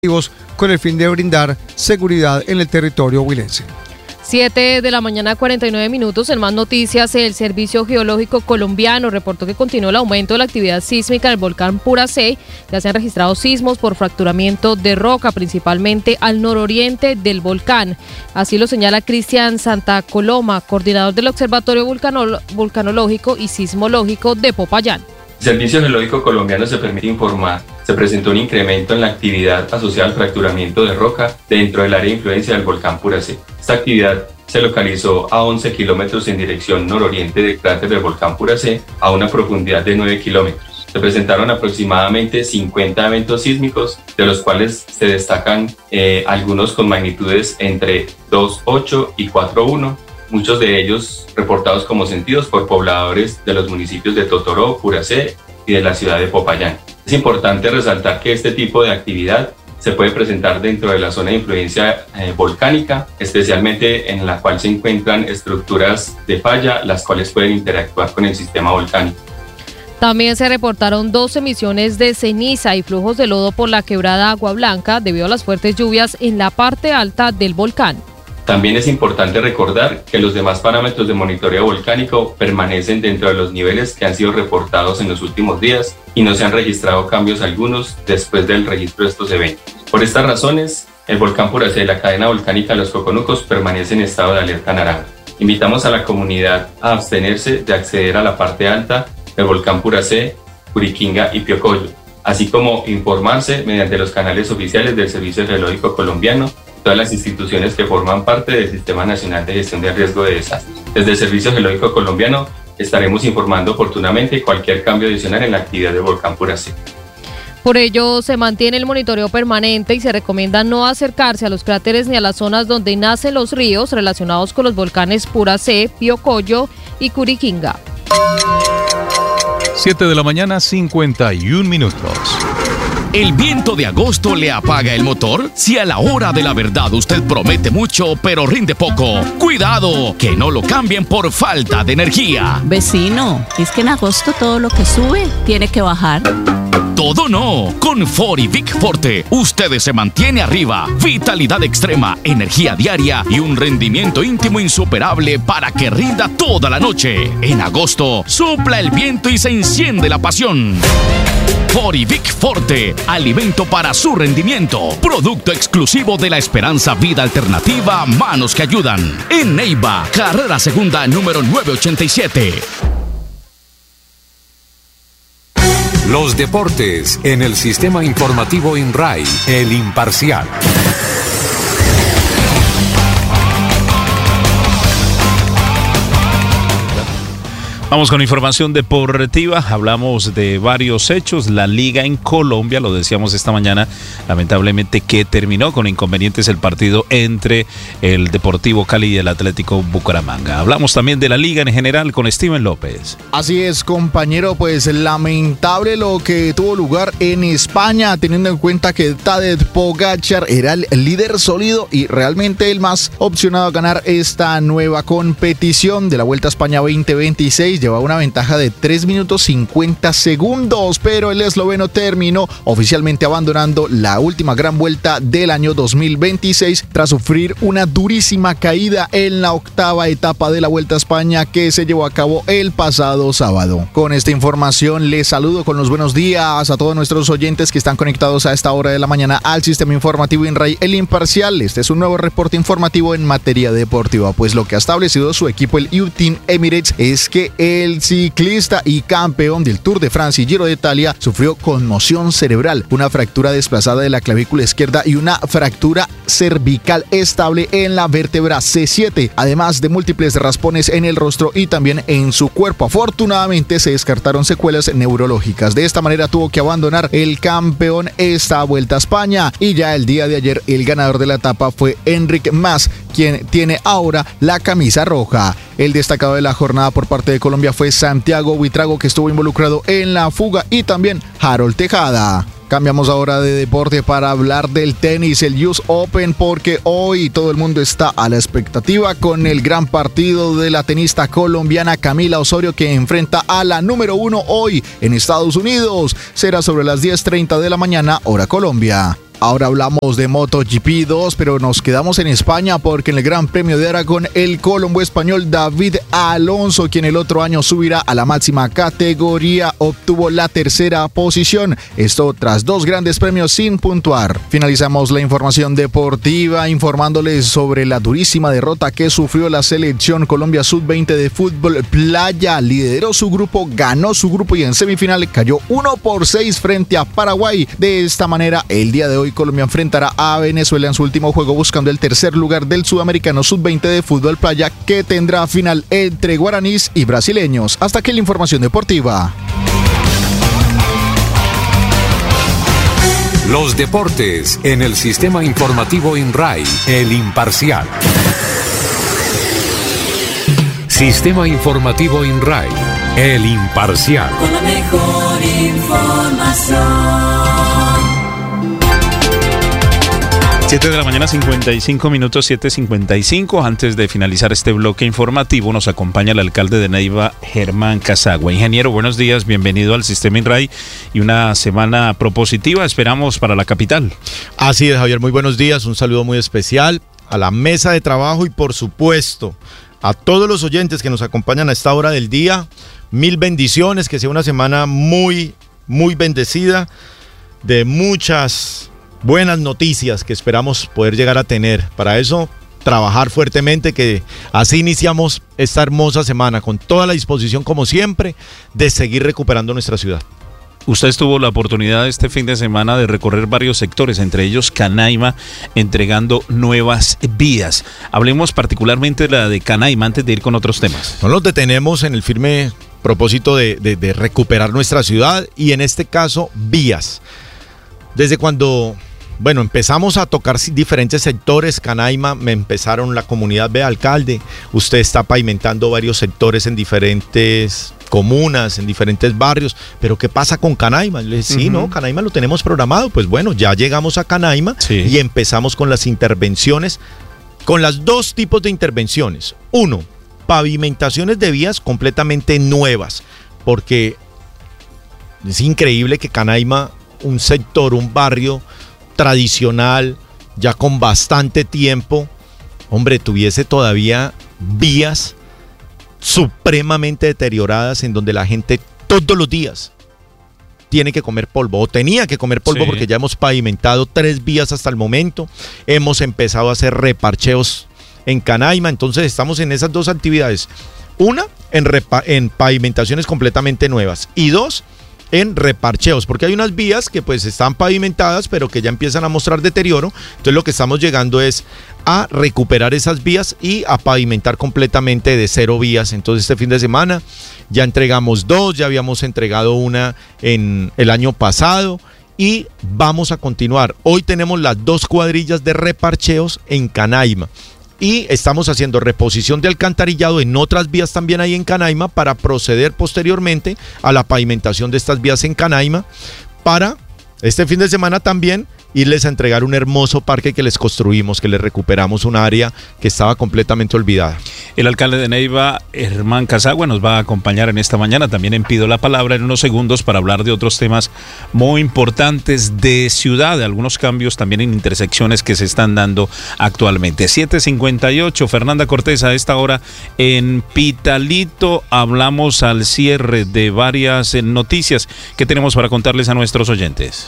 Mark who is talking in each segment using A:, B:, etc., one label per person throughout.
A: con el fin de brindar seguridad en el territorio huilense.
B: 7 de la mañana, 49 minutos. En más noticias, el Servicio Geológico Colombiano reportó que continuó el aumento de la actividad sísmica del volcán Puracé. Ya se han registrado sismos por fracturamiento de roca, principalmente al nororiente del volcán. Así lo señala Cristian Santa Coloma, coordinador del Observatorio Vulcanológico y Sismológico de Popayán.
C: El Servicio Geológico Colombiano se permite informar, se presentó un incremento en la actividad asociada al fracturamiento de roca dentro del área de influencia del volcán Puracé. Esta actividad se localizó a 11 kilómetros en dirección nororiente del cráter del volcán Puracé a una profundidad de 9 kilómetros. Se presentaron aproximadamente 50 eventos sísmicos, de los cuales se destacan algunos con magnitudes entre 2.8 y 4.1. Muchos de ellos reportados como sentidos por pobladores de los municipios de Totoró, Puracé y de la ciudad de Popayán. Es importante resaltar que este tipo de actividad se puede presentar dentro de la zona de influencia volcánica, especialmente en la cual se encuentran estructuras de falla, las cuales pueden interactuar con el sistema volcánico.
B: También se reportaron 2 emisiones de ceniza y flujos de lodo por la quebrada Agua Blanca debido a las fuertes lluvias en la parte alta del volcán.
C: También es importante recordar que los demás parámetros de monitoreo volcánico permanecen dentro de los niveles que han sido reportados en los últimos días y no se han registrado cambios algunos después del registro de estos eventos. Por estas razones, el volcán Puracé y la cadena volcánica Los Coconucos permanecen en estado de alerta naranja. Invitamos a la comunidad a abstenerse de acceder a la parte alta del volcán Puracé, Curiquinga y Piocoyo, así como informarse mediante los canales oficiales del Servicio Geológico Colombiano, todas las instituciones que forman parte del Sistema Nacional de Gestión de Riesgo de Desastres. Desde el Servicio Geológico Colombiano estaremos informando oportunamente cualquier cambio adicional en la actividad del volcán Puracé.
B: Por ello, se mantiene el monitoreo permanente y se recomienda no acercarse a los cráteres ni a las zonas donde nacen los ríos relacionados con los volcanes Puracé, Piocoyo y Curiquinga.
D: 7 de la mañana, 51 minutos.
E: ¿El viento de agosto le apaga el motor? Si a la hora de la verdad usted promete mucho, pero rinde poco, ¡cuidado! Que no lo cambien por falta de energía.
F: Vecino, es que en agosto todo lo que sube tiene que bajar.
E: Todo no. Con Ford y Vic Forte, usted se mantiene arriba. Vitalidad extrema, energía diaria y un rendimiento íntimo insuperable para que rinda toda la noche. En agosto, sopla el viento y se enciende la pasión. Ford y Vic Forte, alimento para su rendimiento. Producto exclusivo de la Esperanza Vida Alternativa, Manos que Ayudan. En Neiva, carrera segunda número 987.
G: Los deportes en el sistema informativo INRAI, El Imparcial.
D: Vamos con información deportiva, hablamos de varios hechos. La liga en Colombia, lo decíamos esta mañana, lamentablemente que terminó con inconvenientes el partido entre el Deportivo Cali y el Atlético Bucaramanga. Hablamos también de la liga en general con Steven López.
H: Así es, compañero, pues lamentable lo que tuvo lugar en España, teniendo en cuenta que Tadej Pogačar era el líder sólido y realmente el más opcionado a ganar esta nueva competición de la Vuelta a España 2026. Llevaba una ventaja de 3 minutos 50 segundos, pero el esloveno terminó oficialmente abandonando la última gran vuelta del año 2026 tras sufrir una durísima caída en la octava etapa de la Vuelta a España que se llevó a cabo el pasado sábado. Con esta información les saludo con los buenos días a todos nuestros oyentes que están conectados a esta hora de la mañana al sistema informativo INRAI El Imparcial. Este es un nuevo reporte informativo en materia deportiva, pues lo que ha establecido su equipo, el UTIN Emirates, es que el ciclista y campeón del Tour de Francia y Giro de Italia sufrió conmoción cerebral, una fractura desplazada de la clavícula izquierda y una fractura cervical estable en la vértebra C7, además de múltiples raspones en el rostro y también en su cuerpo. Afortunadamente se descartaron secuelas neurológicas. De esta manera tuvo que abandonar el campeón esta Vuelta a España y ya el día de ayer el ganador de la etapa fue Enric Mas, quien tiene ahora la camisa roja. El destacado de la jornada por parte de Colombia fue Santiago Buitrago, que estuvo involucrado en la fuga, y también Harold Tejada. Cambiamos ahora de deporte para hablar del tenis, el US Open, porque hoy todo el mundo está a la expectativa con el gran partido de la tenista colombiana Camila Osorio, que enfrenta a la número 1 hoy en Estados Unidos. Será sobre las 10:30 de la mañana, hora Colombia. Ahora hablamos de MotoGP 2, pero nos quedamos en España porque en el Gran Premio de Aragón, el colombo español David Alonso, quien el otro año subirá a la máxima categoría, obtuvo la tercera posición. Esto tras 2 grandes premios sin puntuar. Finalizamos la información deportiva informándoles sobre la durísima derrota que sufrió la selección Colombia Sub-20 de fútbol playa. Lideró su grupo, ganó su grupo y en semifinal cayó 1-6 frente a Paraguay. De esta manera, el día de hoy Colombia enfrentará a Venezuela en su último juego buscando el tercer lugar del Sudamericano Sub-20 de fútbol playa, que tendrá final entre guaraníes y brasileños. Hasta aquí la información deportiva.
G: Los deportes en el sistema informativo INRAI, El Imparcial. Sistema informativo INRAI, El Imparcial.
I: Con la mejor información.
D: 7 de la mañana, 55 minutos, 7:55. Antes de finalizar este bloque informativo, nos acompaña el alcalde de Neiva, Germán Casagua. Ingeniero, buenos días, bienvenido al Sistema INRAI y una semana propositiva, esperamos, para la capital.
J: Así es, Javier, muy buenos días, un saludo muy especial a la mesa de trabajo y, por supuesto, a todos los oyentes que nos acompañan a esta hora del día. Mil bendiciones, que sea una semana muy, muy bendecida, de muchas buenas noticias que esperamos poder llegar a tener. Para eso, trabajar fuertemente, que así iniciamos esta hermosa semana, con toda la disposición, como siempre, de seguir recuperando nuestra ciudad.
D: Usted tuvo la oportunidad este fin de semana de recorrer varios sectores, entre ellos Canaima, entregando nuevas vías. Hablemos particularmente de la de Canaima antes de ir con otros temas.
J: No nos detenemos en el firme propósito de recuperar nuestra ciudad y, en este caso, vías. Desde cuando empezamos a tocar diferentes sectores, Canaima, me empezaron la comunidad, ve, alcalde, usted está pavimentando varios sectores en diferentes comunas, en diferentes barrios, pero ¿qué pasa con Canaima? Le dije, sí, no, Canaima lo tenemos programado. Pues bueno, ya llegamos a Canaima, sí, y empezamos con las intervenciones, con las 2 tipos de intervenciones. 1, pavimentaciones de vías completamente nuevas, porque es increíble que Canaima, un sector, un barrio tradicional, ya con bastante tiempo, hombre, tuviese todavía vías supremamente deterioradas en donde la gente todos los días tiene que comer polvo, o tenía que comer polvo, sí, porque ya hemos pavimentado 3 vías hasta el momento, hemos empezado a hacer reparcheos en Canaima. Entonces estamos en esas 2 actividades, una en pavimentaciones completamente nuevas y 2 en reparcheos, porque hay unas vías que pues están pavimentadas pero que ya empiezan a mostrar deterioro. Entonces lo que estamos llegando es a recuperar esas vías y a pavimentar completamente de 0 vías. Entonces este fin de semana ya entregamos 2, ya habíamos entregado una en el año pasado y vamos a continuar. Hoy tenemos las 2 cuadrillas de reparcheos en Canaima. Y estamos haciendo reposición de alcantarillado en otras vías también ahí en Canaima, para proceder posteriormente a la pavimentación de estas vías en Canaima, para este fin de semana también irles a entregar un hermoso parque que les construimos, que les recuperamos un área que estaba completamente olvidada.
D: El alcalde de Neiva, Germán Casagua, nos va a acompañar en esta mañana. También pido la palabra en unos segundos para hablar de otros temas muy importantes de ciudad, de algunos cambios también en intersecciones que se están dando actualmente. 7:58, Fernanda Cortés, a esta hora en Pitalito hablamos al cierre de varias noticias que tenemos para contarles a nuestros oyentes.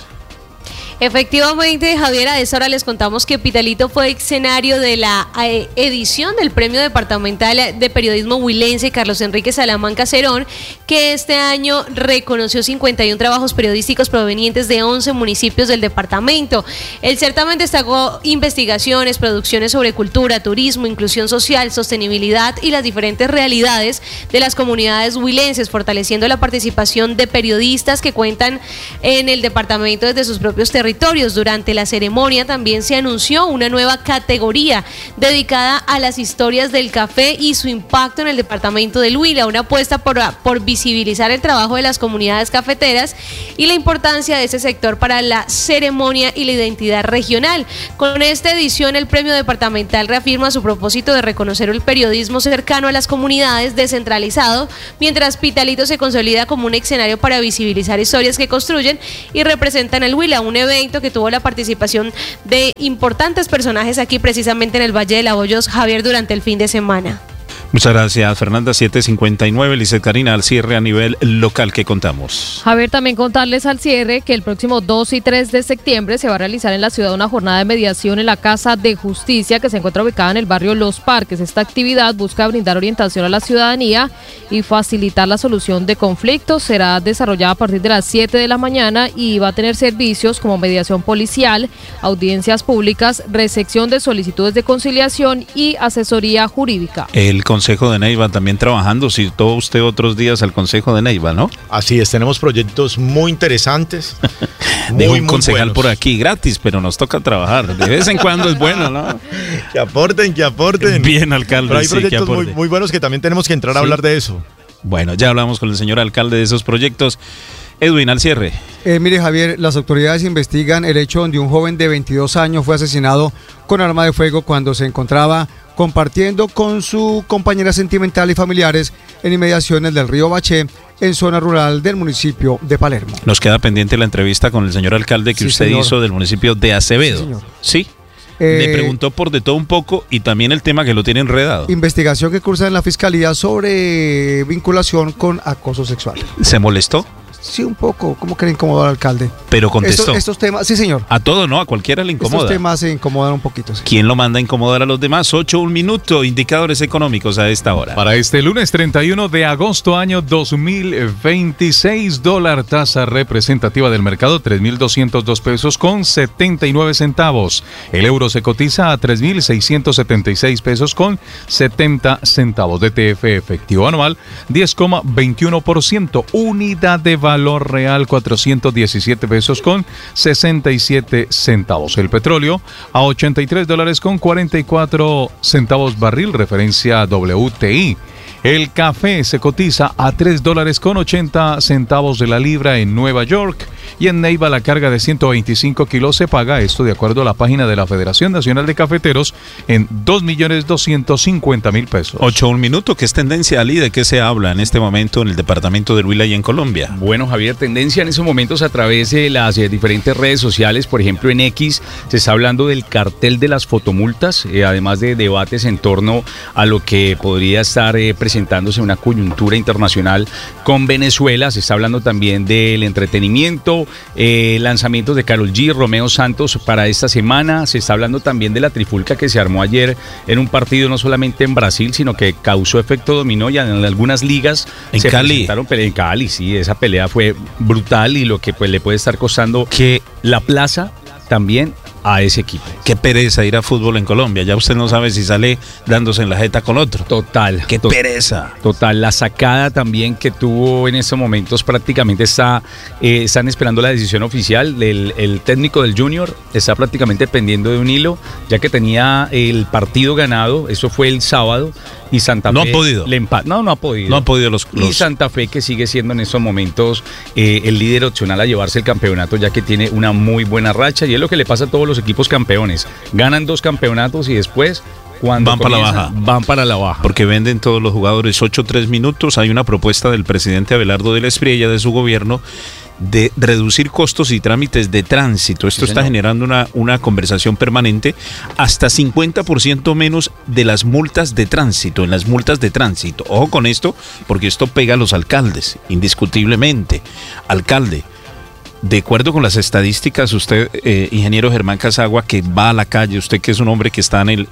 B: Efectivamente, Javier, a esta hora les contamos que Pitalito fue escenario de la edición del Premio Departamental de Periodismo Huilense Carlos Enrique Salamanca Cerón, que este año reconoció 51 trabajos periodísticos provenientes de 11 municipios del departamento. El certamen destacó investigaciones, producciones sobre cultura, turismo, inclusión social, sostenibilidad y las diferentes realidades de las comunidades huilenses, fortaleciendo la participación de periodistas que cuentan en el departamento desde sus propios territorios. Durante la ceremonia también se anunció una nueva categoría dedicada a las historias del café y su impacto en el departamento del Huila, una apuesta por visibilizar el trabajo de las comunidades cafeteras y la importancia de ese sector para la ceremonia y la identidad regional. Con esta edición, el premio departamental reafirma su propósito de reconocer el periodismo cercano a las comunidades, descentralizado, mientras Pitalito se consolida como un escenario para visibilizar historias que construyen y representan al Huila, un evento
K: evento que tuvo la participación de importantes personajes aquí precisamente en el Valle de Laboyos, Javier, durante el fin de semana.
D: Muchas gracias, Fernanda. 7:59, Lizeth Karina, al cierre a nivel local que contamos.
B: Javier, también contarles al cierre que el próximo 2 y 3 de septiembre se va a realizar en la ciudad una jornada de mediación en la Casa de Justicia que se encuentra ubicada en el barrio Los Parques. Esta actividad busca brindar orientación a la ciudadanía y facilitar la solución de conflictos. Será desarrollada a partir de las 7 de la mañana y va a tener servicios como mediación policial, audiencias públicas, recepción de solicitudes de conciliación y asesoría jurídica.
D: El Consejo de Neiva también trabajando, citó usted otros días al Consejo de Neiva, ¿no?
J: Así es, tenemos proyectos muy interesantes.
D: Dijo un concejal buenos por aquí, gratis, pero nos toca trabajar. De vez en cuando es bueno, ¿no?
J: Que aporten.
D: Bien, alcalde.
J: Pero hay proyectos muy buenos que también tenemos que entrar a hablar de eso.
D: Bueno, ya hablamos con el señor alcalde de esos proyectos. Edwin, al cierre.
A: Mire, Javier, las autoridades investigan el hecho donde un joven de 22 años fue asesinado con arma de fuego cuando se encontraba compartiendo con su compañera sentimental y familiares en inmediaciones del río Baché, en zona rural del municipio de Palermo.
D: Nos queda pendiente la entrevista con el señor alcalde que usted hizo del municipio de Acevedo. Sí. Le preguntó por de todo un poco y también el tema que lo tiene enredado.
A: Investigación que cursa en la fiscalía sobre vinculación con acoso sexual.
D: ¿Se molestó?
A: Sí, un poco, como que le incomodó al alcalde.
D: Pero contestó.
A: Estos temas, sí señor.
D: A todo, ¿no? A cualquiera le incomoda.
A: Estos temas se incomodan un poquito. Sí.
D: ¿Quién lo manda a incomodar a los demás? 8:01 minutos, indicadores económicos a esta hora.
L: Para este lunes 31 de agosto, año 2026, dólar tasa representativa del mercado, 3.202 pesos con 79 centavos. El euro se cotiza a 3.676 pesos con 70 centavos. DTF efectivo anual, 10,21%. Unidad de valor real, 417 pesos con 67 centavos. El petróleo a $83 con 44 centavos barril, referencia WTI. El café se cotiza a $3 con 80 centavos de la libra en Nueva York. Y en Neiva la carga de 125 kilos se paga, esto de acuerdo a la página de la Federación Nacional de Cafeteros, en 2.250.000 pesos.
D: 8:01 minutos, ¿qué es tendencia, Ali? ¿De qué se habla en este momento en el departamento del Huila y en Colombia?
M: Bueno, Javier, tendencia en esos momentos a través de las diferentes redes sociales. Por ejemplo, en X se está hablando del cartel de las fotomultas, además de debates en torno a lo que podría estar presentándose una coyuntura internacional con Venezuela. Se está hablando también del entretenimiento, lanzamientos de Karol G, Romeo Santos para esta semana. Se está hablando también de la trifulca que se armó ayer en un partido no solamente en Brasil, sino que causó efecto dominó ya en algunas ligas.
D: En Cali.
M: En Cali, sí, esa pelea fue brutal y lo que pues le puede estar costando que la plaza también a ese equipo.
D: Qué pereza ir a fútbol en Colombia. Ya usted no sabe si sale dándose en la jeta con otro.
M: Total.
D: Qué pereza.
M: Total. La sacada también que tuvo en estos momentos prácticamente están esperando la decisión oficial. El técnico del Junior está prácticamente pendiendo de un hilo, ya que tenía el partido ganado. Eso fue el sábado. Y Santa Fe
D: no ha podido.
M: No ha podido.
D: No ha podido los...
M: Y Santa Fe, que sigue siendo en estos momentos el líder opcional a llevarse el campeonato, ya que tiene una muy buena racha. Y es lo que le pasa a todos los equipos campeones. Ganan 2 campeonatos y después, cuando
D: van para la baja.
M: Van para la baja.
D: Porque venden todos los jugadores 8-3 minutos. Hay una propuesta del presidente Abelardo de la Espriella, de su gobierno, de reducir costos y trámites de tránsito. Esto está generando una conversación permanente. Hasta 50% menos de las multas de tránsito, en las multas de tránsito. Ojo con esto, porque esto pega a los alcaldes, indiscutiblemente. Alcalde, de acuerdo con las estadísticas, usted, ingeniero Germán Casagua, que va a la calle, usted que es un hombre que está en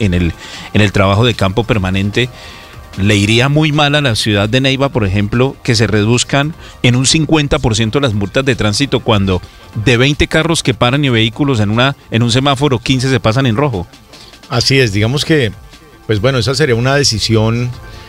D: el trabajo de campo permanente, le iría muy mal a la ciudad de Neiva, por ejemplo, que se reduzcan en un 50% las multas de tránsito cuando de 20 carros que paran y vehículos en un semáforo, 15 se pasan en rojo.
J: Así es, digamos que, pues bueno, esa sería una decisión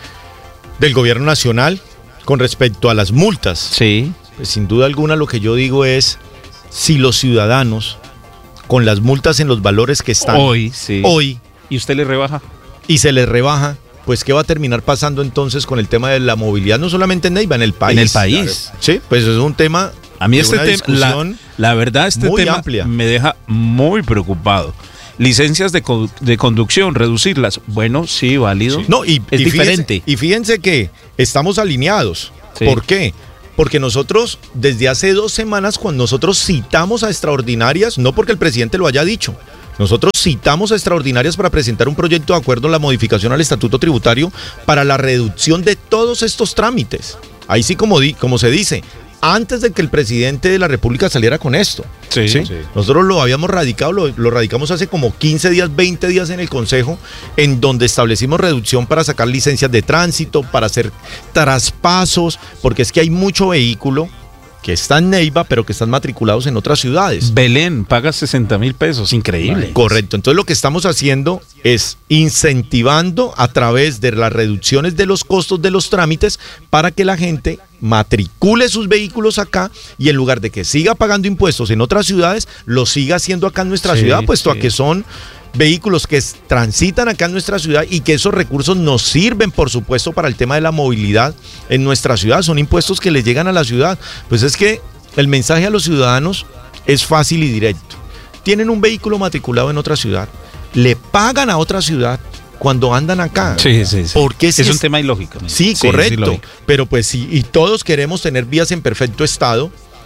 J: del gobierno nacional con respecto a las multas.
D: Sí.
J: Pues sin duda alguna lo que yo digo es, si los ciudadanos, con las multas en los valores que están
D: hoy,
J: ¿y
D: usted le rebaja?
J: Y se les rebaja, pues ¿qué va a terminar pasando entonces con el tema de la movilidad? No solamente en Neiva, en el país.
D: En el país.
J: Claro. Sí, pues es un tema.
D: A mí este tema, la verdad, este tema amplia. Me deja muy preocupado. Licencias de conducción, reducirlas. Bueno, sí, válido.
J: Sí. No,
D: es diferente.
J: Y fíjense que estamos alineados. Sí. ¿Por qué? Porque nosotros, desde hace 2 semanas, cuando nosotros citamos a extraordinarias, no porque el presidente lo haya dicho, nosotros citamos a extraordinarias para presentar un proyecto de acuerdo en la modificación al estatuto tributario para la reducción de todos estos trámites. Ahí sí, como se dice, antes de que el presidente de la República saliera con esto.
D: Sí.
J: Nosotros lo habíamos radicado, lo radicamos hace como 15 días, 20 días en el Consejo, en donde establecimos reducción para sacar licencias de tránsito, para hacer traspasos, porque es que hay mucho vehículo que está en Neiva, pero que están matriculados en otras ciudades.
D: Belén paga 60.000 pesos, increíble.
J: Correcto, entonces lo que estamos haciendo es incentivando a través de las reducciones de los costos de los trámites para que la gente matricule sus vehículos acá y en lugar de que siga pagando impuestos en otras ciudades, lo siga haciendo acá en nuestra ciudad, puesto a que son vehículos que transitan acá en nuestra ciudad y que esos recursos nos sirven, por supuesto, para el tema de la movilidad en nuestra ciudad. Son impuestos que le llegan a la ciudad. Pues es que el mensaje a los ciudadanos es fácil y directo. Tienen un vehículo matriculado en otra ciudad, le pagan a otra ciudad cuando andan acá.
D: Sí.
J: Porque
D: es un tema ilógico.
J: Sí, correcto. Pero pues sí, y todos queremos tener vías en perfecto estado.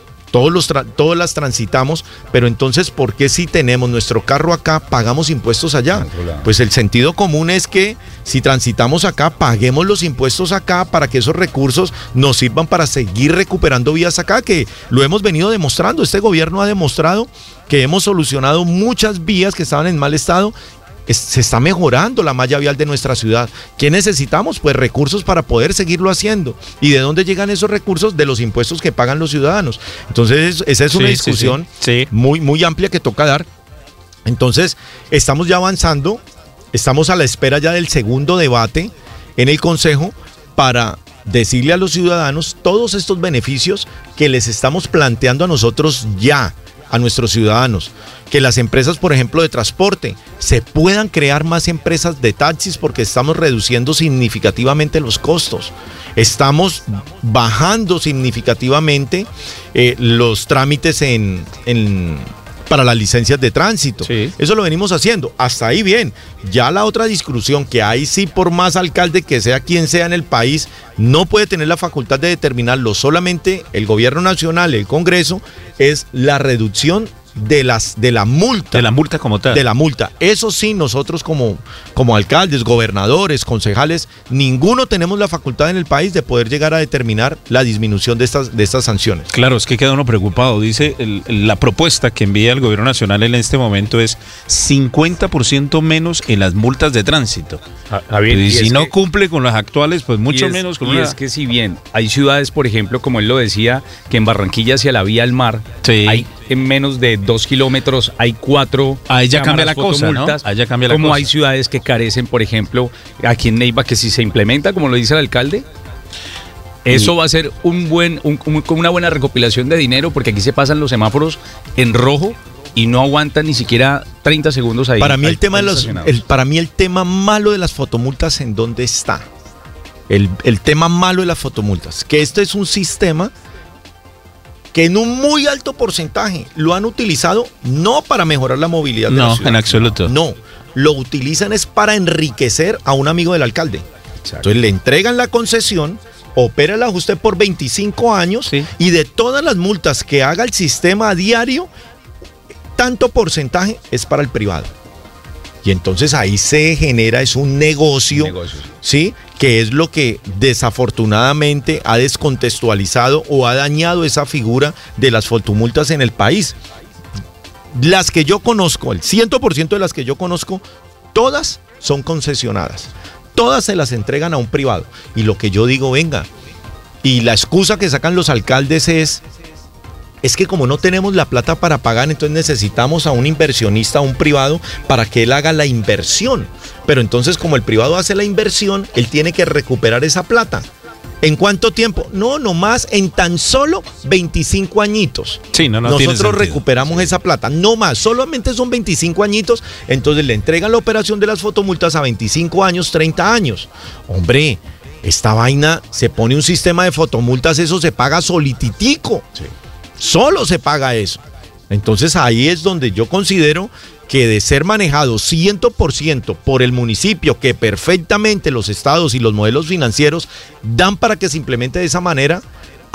J: Todos las transitamos, pero entonces, ¿por qué si tenemos nuestro carro acá, pagamos impuestos allá? Pues el sentido común es que si transitamos acá, paguemos los impuestos acá para que esos recursos nos sirvan para seguir recuperando vías acá, que lo hemos venido demostrando. Este gobierno ha demostrado que hemos solucionado muchas vías que estaban en mal estado. Se está mejorando la malla vial de nuestra ciudad. ¿Qué necesitamos? Pues recursos para poder seguirlo haciendo. ¿Y de dónde llegan esos recursos? De los impuestos que pagan los ciudadanos. Entonces, esa es una discusión muy, muy amplia que toca dar. Entonces, estamos ya avanzando, estamos a la espera ya del segundo debate en el Consejo para decirle a los ciudadanos todos estos beneficios que les estamos planteando a nosotros ya, a nuestros ciudadanos, que las empresas, por ejemplo, de transporte, se puedan crear más empresas de taxis porque estamos reduciendo significativamente los costos, estamos bajando significativamente los trámites para las licencias de tránsito. Eso lo venimos haciendo, hasta ahí bien. Ya la otra discusión, que ahí sí, por más alcalde que sea quien sea en el país, no puede tener la facultad de determinarlo solamente el gobierno nacional, el Congreso, es la reducción de la multa.
D: De la multa como tal.
J: De la multa. Eso sí, nosotros como alcaldes, gobernadores, concejales, ninguno tenemos la facultad en el país de poder llegar a determinar la disminución de estas sanciones.
D: Claro, es que queda uno preocupado. Dice, la propuesta que envía el gobierno nacional en este momento es 50% menos en las multas de tránsito.
M: Javier,
D: y si no cumple con las actuales, pues mucho menos con
M: es que si bien hay ciudades, por ejemplo, como él lo decía, que en Barranquilla hacia la vía al mar, hay en menos de 2 kilómetros hay 4.
D: Ahí ya cambia la cosa, ¿no? Ahí ya cambia la
M: como
D: cosa.
M: Hay ciudades que carecen, por ejemplo, aquí en Neiva, que si se implementa, como lo dice el alcalde, eso va a ser una buena recopilación de dinero, porque aquí se pasan los semáforos en rojo y no aguantan ni siquiera 30 segundos ahí.
J: Para mí el tema malo de las fotomultas, ¿en dónde está? El tema malo de las fotomultas, que este es un sistema que en un muy alto porcentaje lo han utilizado no para mejorar la movilidad de la ciudad.
D: No, en absoluto.
J: No, lo utilizan es para enriquecer a un amigo del alcalde. Exacto. Entonces le entregan la concesión, opérala usted por 25 años y de todas las multas que haga el sistema a diario, tanto porcentaje es para el privado. Y entonces ahí se genera, es un negocio, ¿sí? Que es lo que desafortunadamente ha descontextualizado o ha dañado esa figura de las fotomultas en el país. Las que yo conozco, el 100% de las que yo conozco, todas son concesionadas. Todas se las entregan a un privado. Y lo que yo digo, venga, y la excusa que sacan los alcaldes es que como no tenemos la plata para pagar, entonces necesitamos a un inversionista, a un privado, para que él haga la inversión. Pero entonces, como el privado hace la inversión, él tiene que recuperar esa plata. ¿En cuánto tiempo? No, nomás en tan solo 25 añitos.
D: Sí,
J: nosotros recuperamos esa plata, no más, solamente son 25 añitos, entonces le entregan la operación de las fotomultas a 25 años, 30 años. Hombre, esta vaina, se pone un sistema de fotomultas, eso se paga solititico. Sí. Solo se paga eso. Entonces ahí es donde yo considero que de ser manejado 100% por el municipio, que perfectamente los estados y los modelos financieros dan para que se implemente de esa manera,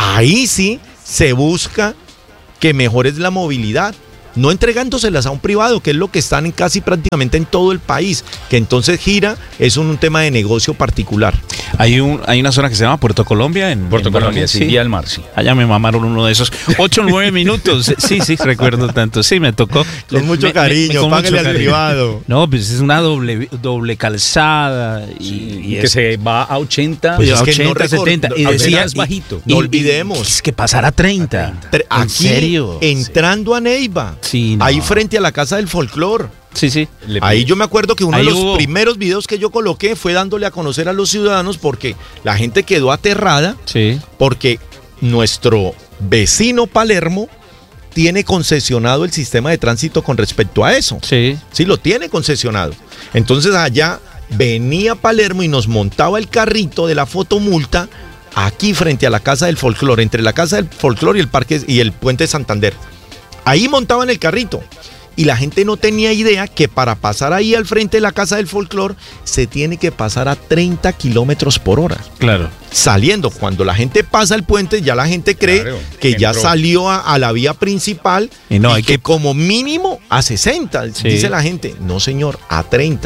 J: ahí sí se busca que mejores la movilidad, no entregándoselas a un privado, que es lo que están casi prácticamente en todo el país, que entonces gira, es un tema de negocio particular.
D: Hay una zona que se llama Puerto Colombia.
M: Puerto Colombia, sí, Vía del Mar, sí.
D: Allá me mamaron uno de esos. 8 o 9 minutos. Sí, recuerdo tanto. Sí, me tocó.
J: Con mucho cariño, págale al privado.
D: No, pues es una doble calzada. Y
M: que se va a 80,
J: pues
D: a 80,
J: no
D: 70. Y decía,
M: es bajito.
J: No olvidemos.
D: Es que pasara a 30.
J: Aquí,
D: ¿en serio?
J: Entrando a Neiva.
D: Sí, no.
J: Ahí frente a la Casa del Folclor.
D: Sí.
J: Ahí yo me acuerdo que uno de los primeros videos que yo coloqué fue dándole a conocer a los ciudadanos, porque la gente quedó aterrada, porque nuestro vecino Palermo tiene concesionado el sistema de tránsito con respecto a eso. Sí, lo tiene concesionado. Entonces allá venía Palermo y nos montaba el carrito de la fotomulta aquí frente a la Casa del Folclor, entre la Casa del Folclor y el Parque y el Puente de Santander. Ahí montaban el carrito. Y la gente no tenía idea que para pasar ahí al frente de la Casa del Folclor se tiene que pasar a 30 kilómetros por hora.
D: Claro.
J: Saliendo, cuando la gente pasa el puente, ya la gente cree que ya salió a la vía principal y no, hay que como mínimo a 60, dice la gente. No, señor, a 30.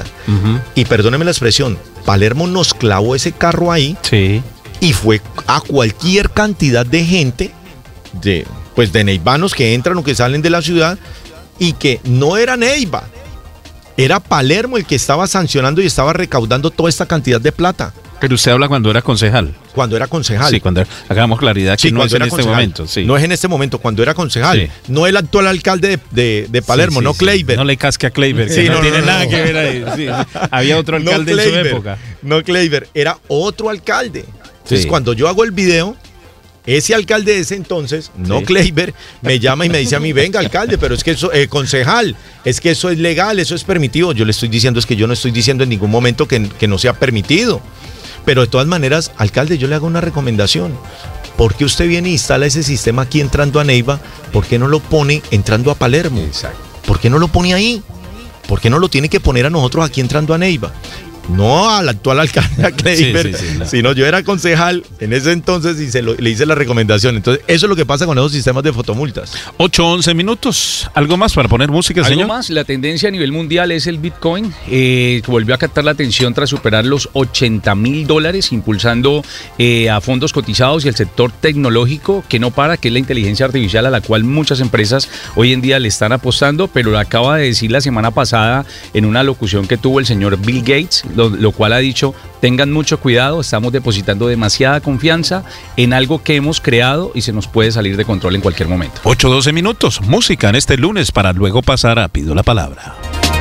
J: Y perdóneme la expresión, Palermo nos clavó ese carro ahí y fue a cualquier cantidad de gente, de neivanos que entran o que salen de la ciudad, y que no era Neiva, era Palermo el que estaba sancionando y estaba recaudando toda esta cantidad de plata.
D: Pero usted habla cuando era concejal.
J: Cuando era concejal.
D: Sí, cuando hagamos claridad que no es en este momento. Sí.
J: No es en este momento, cuando era concejal. Sí. No el actual alcalde de Palermo, no Kleiber.
D: No le casque a Kleiber,
J: sí,
D: no tiene nada que ver ahí. Sí. Había otro alcalde en su época.
J: No Kleiber, era otro alcalde. Entonces cuando yo hago el video, ese alcalde de ese entonces, no Kleiber, me llama y me dice a mí, venga alcalde, pero es que eso, concejal, es que eso es legal, eso es permitido. Yo le estoy diciendo, es que yo no estoy diciendo en ningún momento que no sea permitido. Pero de todas maneras, alcalde, yo le hago una recomendación. ¿Por qué usted viene e instala ese sistema aquí entrando a Neiva? ¿Por qué no lo pone entrando a Palermo?
M: Exacto.
J: ¿Por qué no lo pone ahí? ¿Por qué no lo tiene que poner a nosotros aquí entrando a Neiva? No al actual alcalde Kleiber, sino yo era concejal en ese entonces y le hice la recomendación. Entonces, eso es lo que pasa con esos sistemas de fotomultas.
D: 8-11 minutos. ¿Algo más para poner música, señor?
M: Algo más. La tendencia a nivel mundial es el Bitcoin. Volvió a captar la atención tras superar los $80,000, impulsando a fondos cotizados y el sector tecnológico que no para, que es la inteligencia artificial a la cual muchas empresas hoy en día le están apostando, pero lo acaba de decir la semana pasada en una locución que tuvo el señor Bill Gates, lo cual ha dicho, tengan mucho cuidado, estamos depositando demasiada confianza en algo que hemos creado y se nos puede salir de control en cualquier momento.
D: 8-12 minutos, música en este lunes para luego pasar a Pido la Palabra.